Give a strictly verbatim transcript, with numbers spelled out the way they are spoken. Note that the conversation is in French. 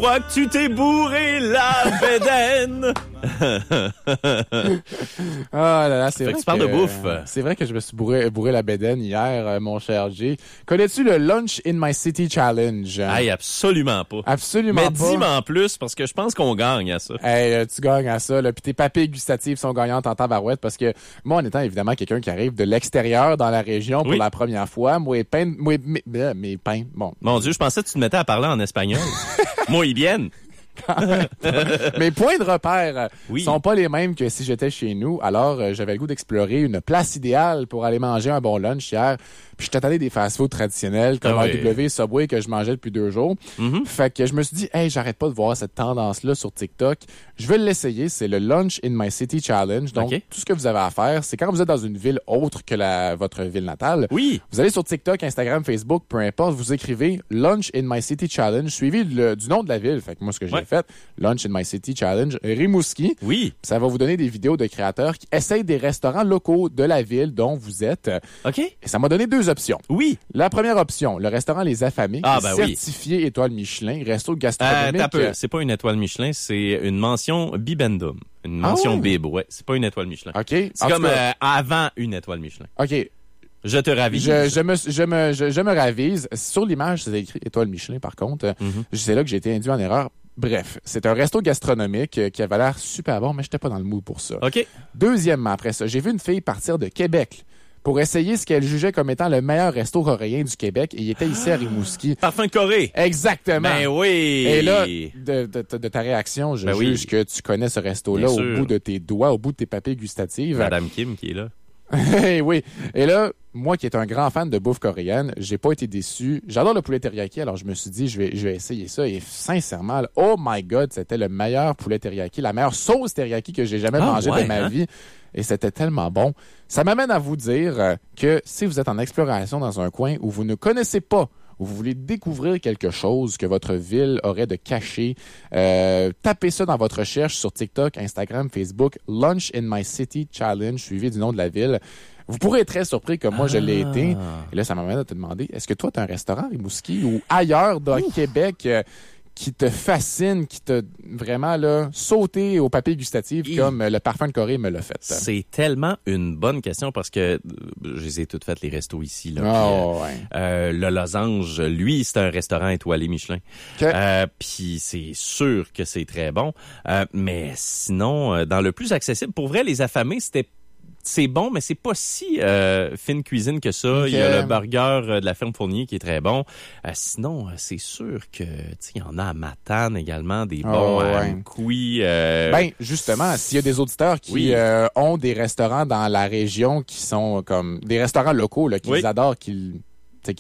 crois que tu t'es bourré la bédaine. Ah là là, c'est Fait vrai que tu parles de bouffe. C'est vrai que je me suis bourré, bourré la bédaine hier, euh, mon cher Jay. Connais-tu le Lunch in My City Challenge? Hey, absolument pas. Absolument Mais pas. dis-moi en plus, parce que je pense qu'on gagne à ça. Hey, euh, tu gagnes à ça, là. Puis tes papilles gustatives sont gagnantes en tabarouette parce que moi, en étant évidemment quelqu'un qui arrive de l'extérieur dans la région pour Oui. la première fois, moi, et pain, moi, mes, mes, mes pains, bon. Mon Dieu, je pensais que tu te mettais à parler en espagnol. Muy bien. Mes points de repère Oui. sont pas les mêmes que si j'étais chez nous. Alors, euh, j'avais le goût d'explorer une place idéale pour aller manger un bon lunch hier. Puis je t'attendais des fast-food traditionnels comme Ah A oui. W, Subway que je mangeais depuis deux jours. Mm-hmm. Fait que je me suis dit, hey, j'arrête pas de voir cette tendance-là sur TikTok. Je vais l'essayer. C'est le Lunch in My City Challenge. Donc, OK. tout ce que vous avez à faire, c'est quand vous êtes dans une ville autre que la, votre ville natale. Oui. Vous allez sur TikTok, Instagram, Facebook, peu importe, vous écrivez Lunch in My City Challenge, suivi le- du nom de la ville. Fait que moi, ce que j'ai Ouais. fait, Lunch in My City Challenge, Rimouski. Oui. Ça va vous donner des vidéos de créateurs qui essayent des restaurants locaux de la ville dont vous êtes. OK. Et ça m'a donné deux options. Oui. La première option, le restaurant Les Affamés, Ah, qui est ben oui. certifié étoile Michelin, resto Euh, gastronomique. t'as peu. C'est pas une étoile Michelin, c'est une mention Bibendum. Une Ah mention ouais? Bib, ouais. C'est pas une étoile Michelin. OK. C'est En tout comme cas, euh, avant une étoile Michelin. OK. Je te ravise. Je, je, me, je, me, je, je me ravise. Sur l'image, c'est écrit étoile Michelin, par contre. Mhm. C'est là que j'ai été induit en erreur. Bref, c'est un resto gastronomique euh, qui avait l'air super bon, mais j'étais pas dans le mood pour ça. OK. Deuxièmement, après ça, j'ai vu une fille partir de Québec pour essayer ce qu'elle jugeait comme étant le meilleur resto coréen du Québec. Et il était ici à Rimouski. Parfum Corée. Exactement. Ben oui. Et là, de, de, de ta réaction, je Ben oui. juge que tu connais ce resto-là Bien au sûr. bout de tes doigts, au bout de tes papilles gustatives. Madame Kim qui est là. Eh oui. Et là, moi qui est un grand fan de bouffe coréenne, j'ai pas été déçu. J'adore le poulet teriyaki, alors je me suis dit, je vais, je vais essayer ça. Et sincèrement, là, oh my God, c'était le meilleur poulet teriyaki, la meilleure sauce teriyaki que j'ai jamais Ah, mangée ouais, de ma hein? vie. Et c'était tellement bon. Ça m'amène à vous dire euh, que si vous êtes en exploration dans un coin où vous ne connaissez pas, où vous voulez découvrir quelque chose que votre ville aurait de caché, euh, tapez ça dans votre recherche sur TikTok, Instagram, Facebook, Lunch in My City Challenge, suivi du nom de la ville. Vous pourrez être très surpris comme moi je l'ai Ah. été. Et là, ça m'amène à te demander, est-ce que toi, tu as un restaurant à Rimouski ou ailleurs dans le Québec euh, qui te fascine, qui te vraiment là sauté au papier gustatif Hi. comme euh, le parfum de Corée me l'a fait? C'est tellement une bonne question parce que euh, je les ai toutes faites les restos ici. Là, puis, Oh, ouais. euh, euh, le Losange, lui, c'est un restaurant étoilé Michelin. OK. Euh, Puis c'est sûr que c'est très bon. Euh, mais sinon, euh, dans le plus accessible, pour vrai, les affamés, c'était c'est bon, mais c'est pas si euh, fine cuisine que ça. Ok. Il y a le burger euh, de la ferme Fournier qui est très bon. Euh, sinon, euh, c'est sûr que tu sais, il y en a à Matane également, des bons Oh, à ouais. Mkoui, euh, Ben, justement, s'il y a des auditeurs qui Oui. euh, ont des restaurants dans la région qui sont comme des restaurants locaux là, qu'ils Oui. adorent, qu'ils